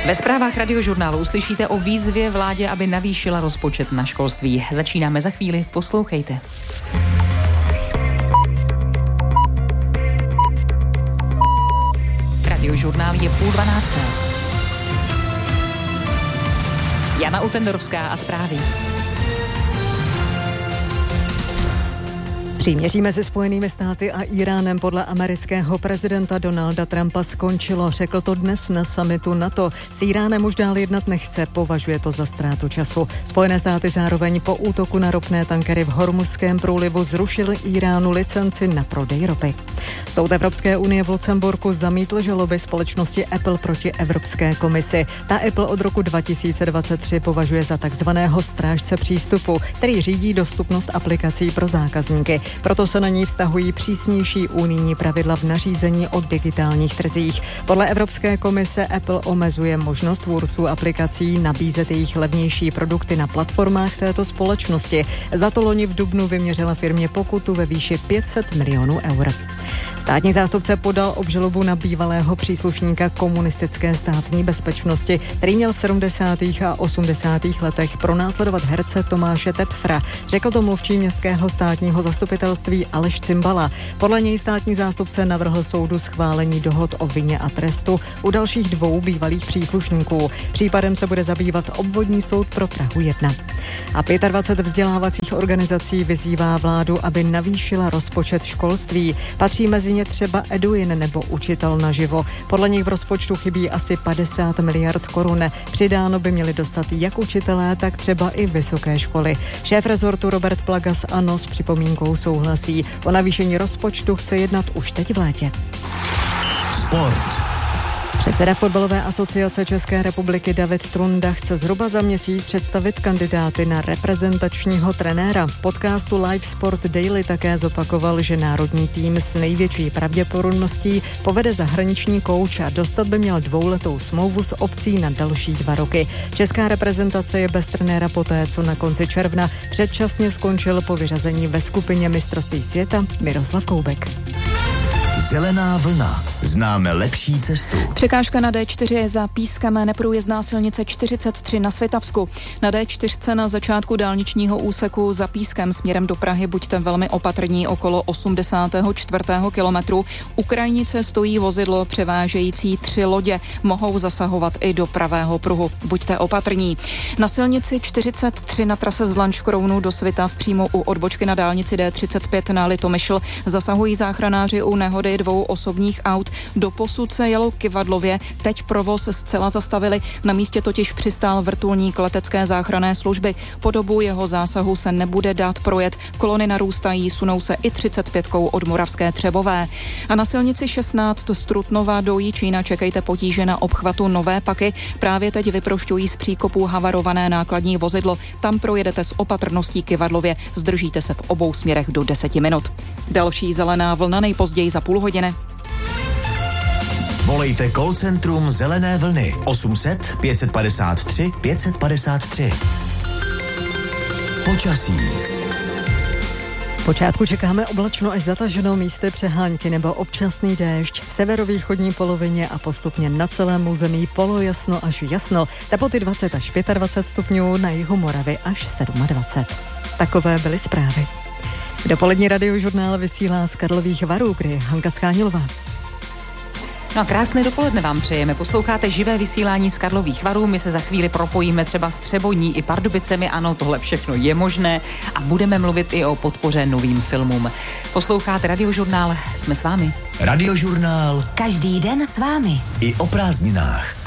Ve zprávách Radiožurnálu uslyšíte o výzvě vládě, aby navýšila rozpočet na školství. Začínáme za chvíli, poslouchejte. Radiožurnál je 11:30. Jana Utendorovská a zprávy. Příměří mezi Spojenými státy a Íránem podle amerického prezidenta Donalda Trumpa skončilo. Řekl to dnes na summitu NATO. S Íránem už dál jednat nechce, považuje to za ztrátu času. Spojené státy zároveň po útoku na ropné tankery v Hormuzském průlivu zrušily Íránu licenci na prodej ropy. Soud Evropské unie v Lucemburku zamítl žaloby společnosti Apple proti Evropské komisi. Ta Apple od roku 2023 považuje za takzvaného strážce přístupu, který řídí dostupnost aplikací pro zákazníky. Proto se na ní vztahují přísnější unijní pravidla v nařízení o digitálních trzích. Podle Evropské komise Apple omezuje možnost tvůrců aplikací nabízet jejich levnější produkty na platformách této společnosti. Za to loni v dubnu vyměřila firmě pokutu ve výši 500 milionů eur. Státní zástupce podal obžalobu na bývalého příslušníka komunistické státní bezpečnosti, který měl v 70. a 80. letech pronásledovat herce Tomáše Tepfra. Řekl to mluvčí městského státního zastupitelství Aleš Cimbala. Podle něj státní zástupce navrhl soudu schválení dohod o vině a trestu u dalších 2 bývalých příslušníků. Případem se bude zabývat obvodní soud pro Prahu 1. A 25 vzdělávacích organizací vyzývá vládu, aby navýšila rozpočet školství. Patří mezi ně třeba Eduin nebo Učitel naživo. Podle nich v rozpočtu chybí asi 50 miliard korun. Přidáno by měli dostat jak učitelé, tak třeba i vysoké školy. Šéf rezortu Robert Plaga z ANO s připomínkou souhlasí. O navýšení rozpočtu chce jednat už teď v létě. Sport. Předseda Fotbalové asociace České republiky David Trunda chce zhruba za měsíc představit kandidáty na reprezentačního trenéra. V podcastu Live Sport Daily také zopakoval, že národní tým s největší pravděpodobností povede zahraniční kouč a dostat by měl 2letou smlouvu s opcí na další 2 roky. Česká reprezentace je bez trenéra poté, co na konci června předčasně skončil po vyřazení ve skupině mistrovství světa Miroslav Koubek. Zelená vlna. Známe lepší cestu. Překážka na D4 je za Pískem, neprůjezdná silnice 43 na Svitavsku. Na D4 na začátku dálničního úseku za Pískem směrem do Prahy buďte velmi opatrní okolo 84. kilometru. U krajnice stojí vozidlo převážející 3 lodě. Mohou zasahovat i do pravého pruhu. Buďte opatrní. Na silnici 43 na trase z Lanškrounu do Svitav přímo u odbočky na dálnici D35 na Litomyšl zasahují záchranáři u nehody 2 osobních aut. Doposud se jelo kyvadlově, teď provoz zcela zastavili, na místě totiž přistál vrtulník letecké záchranné služby. Po dobu jeho zásahu se nebude dát projet, kolony narůstají, sunou se i 35 od Moravské Třebové. A na silnici 16 z Trutnova do Jičína čekejte potíže na obchvatu Nové Paky. Právě teď vyprošťují z příkopů havarované nákladní vozidlo. Tam projedete s opatrností kyvadlově, zdržíte se v obou směrech do 10 minut. Další zelená vlna nejpozději za půl hodiny. Volejte call centrum Zelené vlny 800 553 553. Počasí. Zpočátku čekáme oblačno až zataženou, místy přehánky nebo občasný déšť. V severovýchodní polovině a postupně na celém území polojasno až jasno. Teploty 20 až 25 stupňů, na jihu Moravy až 27. Takové byly zprávy. Dopolední Radiožurnál vysílá z Karlových Varů, kde je Hanka Schánilová. No a krásné dopoledne vám přejeme. Posloucháte živé vysílání z Karlových Varů. My se za chvíli propojíme třeba s Třeboní i Pardubicemi. Ano, tohle všechno je možné a budeme mluvit i o podpoře novým filmům. Posloucháte Radiožurnál, jsme s vámi. Radiožurnál. Každý den s vámi. I o prázdninách.